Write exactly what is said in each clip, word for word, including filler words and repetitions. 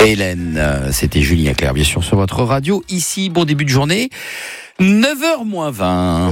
Hélène, c'était Julien Clerc, bien sûr, sur votre radio. Ici, bon début de journée, neuf heures moins vingt.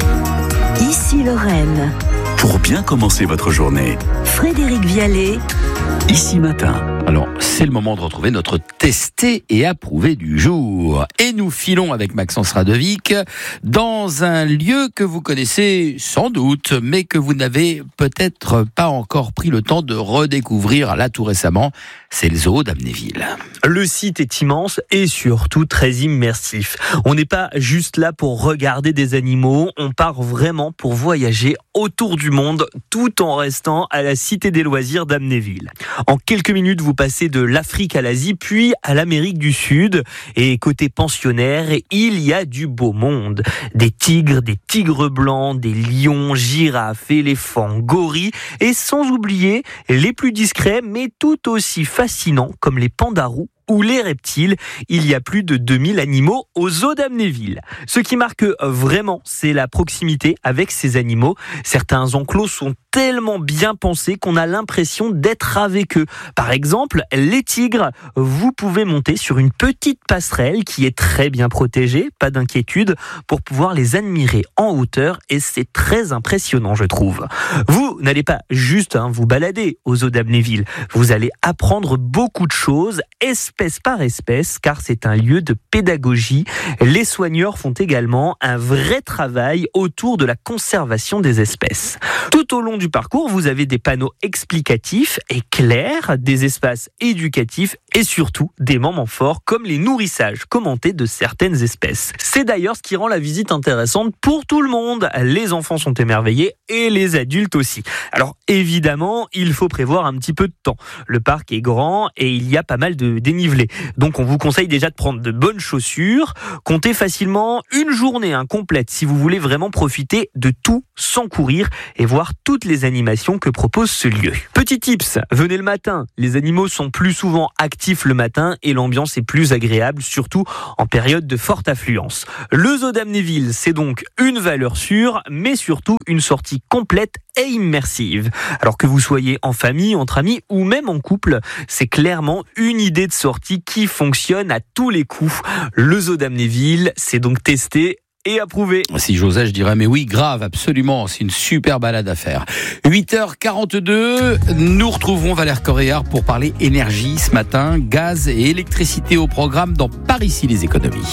Ici Lorraine. Pour bien commencer votre journée, Frédéric Vialet. Ici Matin. Alors, c'est le moment de retrouver notre testé et approuvé du jour. Et nous filons avec Maxence Radovic dans un lieu que vous connaissez sans doute, mais que vous n'avez peut-être pas encore pris le temps de redécouvrir là tout récemment. C'est le zoo d'Amnéville. Le site est immense et surtout très immersif. On n'est pas juste là pour regarder des animaux, on part vraiment pour voyager autour du monde tout en restant à la Cité des loisirs d'Amnéville. En quelques minutes, vous passez de l'Afrique à l'Asie, puis à l'Amérique du Sud. Et côté pensionnaire, il y a du beau monde. Des tigres, des tigres blancs, des lions, girafes, éléphants, gorilles. Et sans oublier les plus discrets, mais tout aussi fascinants, comme les pandarous ou les reptiles. Il y a plus de deux mille animaux au zoo d'Amnéville. Ce qui marque vraiment, c'est la proximité avec ces animaux. Certains enclos sont tellement bien pensés qu'on a l'impression d'être avec eux. Par exemple, les tigres, vous pouvez monter sur une petite passerelle qui est très bien protégée, pas d'inquiétude, pour pouvoir les admirer en hauteur et c'est très impressionnant, je trouve. Vous n'allez pas juste hein, vous balader au zoo d'Amnéville, vous allez apprendre beaucoup de choses, espèce par espèce, car c'est un lieu de pédagogie. Les soigneurs font également un vrai travail autour de la conservation des espèces. Tout au long du parcours, vous avez des panneaux explicatifs et clairs, des espaces éducatifs et surtout des moments forts comme les nourrissages commentés de certaines espèces. C'est d'ailleurs ce qui rend la visite intéressante pour tout le monde. Les enfants sont émerveillés et les adultes aussi. Alors évidemment, il faut prévoir un petit peu de temps. Le parc est grand et il y a pas mal de dénivelé. Donc on vous conseille déjà de prendre de bonnes chaussures. Comptez facilement une journée hein, complète si vous voulez vraiment profiter de tout sans courir et voir toutes les animations que propose ce lieu. Petit tips, venez le matin. Les animaux sont plus souvent actifs le matin et l'ambiance est plus agréable, surtout en période de forte affluence. Le zoo d'Amnéville, c'est donc une valeur sûre, mais surtout une sortie complète et immersive. Alors que vous soyez en famille, entre amis ou même en couple, c'est clairement une idée de sortie qui fonctionne à tous les coups. Le zoo d'Amnéville, c'est donc testé et approuvé. Si j'osais, je dirais, mais oui, grave, absolument, c'est une super balade à faire. huit heures quarante-deux, nous retrouverons Valère Coréard pour parler énergie ce matin, gaz et électricité au programme dans Par ici les économies.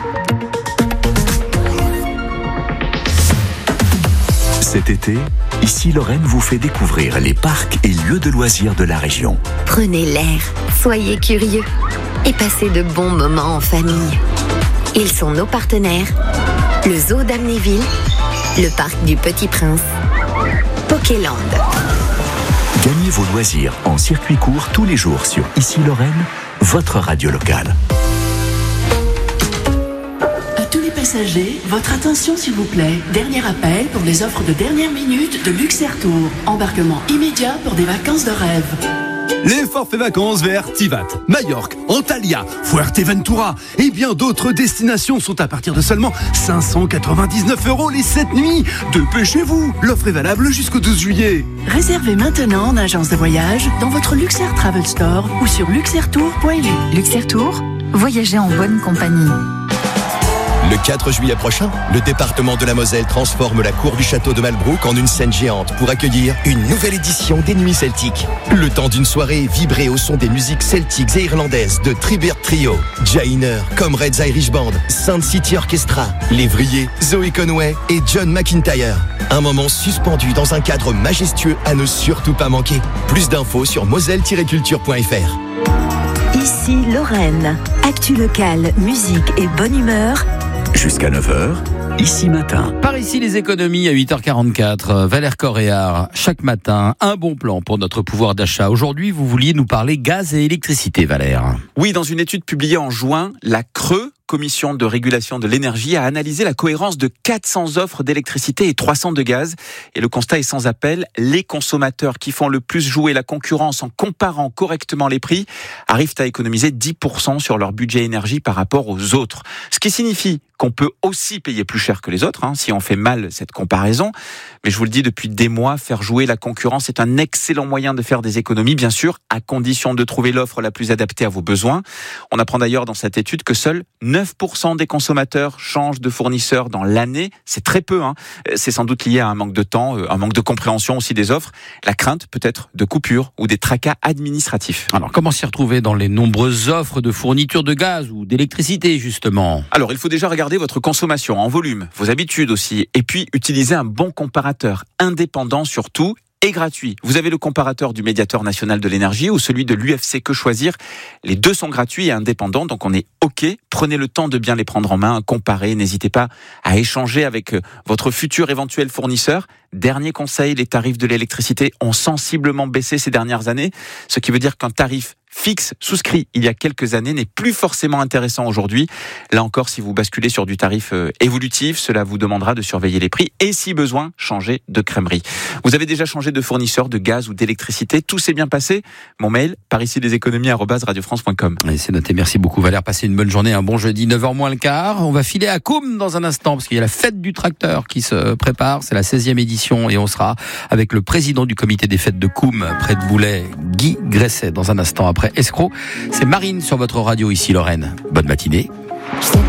Cet été, Ici Lorraine vous fait découvrir les parcs et lieux de loisirs de la région. Prenez l'air, soyez curieux et passez de bons moments en famille. Ils sont nos partenaires, le zoo d'Amnéville, le parc du Petit Prince, Pokéland. Gagnez vos loisirs en circuit court tous les jours sur Ici Lorraine, votre radio locale. Passagers, votre attention s'il vous plaît. Dernier appel pour les offres de dernière minute de Luxair Tour. Embarquement immédiat pour des vacances de rêve. Les forfaits vacances vers Tivat, Majorque, Antalya, Fuerteventura et bien d'autres destinations sont à partir de seulement cinq cent quatre-vingt-dix-neuf euros les sept nuits. Dépêchez-vous, l'offre est valable jusqu'au douze juillet. Réservez maintenant en agence de voyage dans votre Luxair Travel Store ou sur luxairtour point l u. Luxair Tour, voyagez en bonne compagnie. Le quatre juillet prochain, le département de la Moselle transforme la cour du château de Malbrouck en une scène géante pour accueillir une nouvelle édition des Nuits Celtiques. Le temps d'une soirée vibrée au son des musiques celtiques et irlandaises de Tribert Trio, Jainer, Comrades Irish Band, Sound City Orchestra, Lévrier, Zoe Conway et John McIntyre. Un moment suspendu dans un cadre majestueux à ne surtout pas manquer. Plus d'infos sur moselle tiret culture point f r. Ici Lorraine, actu locale, musique et bonne humeur. Jusqu'à neuf heures, Ici Matin. Par ici les économies à huit heures quarante-quatre. Valère Coréard, chaque matin, un bon plan pour notre pouvoir d'achat. Aujourd'hui, vous vouliez nous parler gaz et électricité, Valère. Oui, dans une étude publiée en juin, la Creux, commission de régulation de l'énergie a analysé la cohérence de quatre cents offres d'électricité et trois cents de gaz. Et le constat est sans appel. Les consommateurs qui font le plus jouer la concurrence en comparant correctement les prix arrivent à économiser dix pour cent sur leur budget énergie par rapport aux autres. Ce qui signifie qu'on peut aussi payer plus cher que les autres, hein, si on fait mal cette comparaison. Mais je vous le dis depuis des mois, faire jouer la concurrence est un excellent moyen de faire des économies, bien sûr, à condition de trouver l'offre la plus adaptée à vos besoins. On apprend d'ailleurs dans cette étude que seuls neuf pour cent des consommateurs changent de fournisseur dans l'année. C'est très peu, hein. C'est sans doute lié à un manque de temps, un manque de compréhension aussi des offres, la crainte peut-être de coupures ou des tracas administratifs. Alors comment s'y retrouver dans les nombreuses offres de fourniture de gaz ou d'électricité justement ? Alors il faut déjà regarder votre consommation en volume, vos habitudes aussi, et puis utiliser un bon comparateur, indépendant surtout et gratuit. Vous avez le comparateur du médiateur national de l'énergie ou celui de l'U F C Que Choisir. Les deux sont gratuits et indépendants, donc on est OK. Prenez le temps de bien les prendre en main, comparer. N'hésitez pas à échanger avec votre futur éventuel fournisseur. Dernier conseil, les tarifs de l'électricité ont sensiblement baissé ces dernières années, ce qui veut dire qu'un tarif fixe souscrit il y a quelques années n'est plus forcément intéressant aujourd'hui. Là encore, si vous basculez sur du tarif évolutif, cela vous demandera de surveiller les prix et si besoin, changer de crèmerie. Vous avez déjà changé de fournisseur de gaz ou d'électricité, tout s'est bien passé. Mon mail, par ici des économies arobase radio france point com. Et c'est noté, merci beaucoup Valère, passez une bonne journée, un bon jeudi, neuf heures moins le quart. On va filer à Côme dans un instant parce qu'il y a la fête du tracteur qui se prépare, c'est la seizième édition et on sera avec le président du comité des fêtes de Côme près de Boulay, Guy Gresset, dans un instant après Escroc. C'est Marine sur votre radio ici Lorraine. Bonne matinée.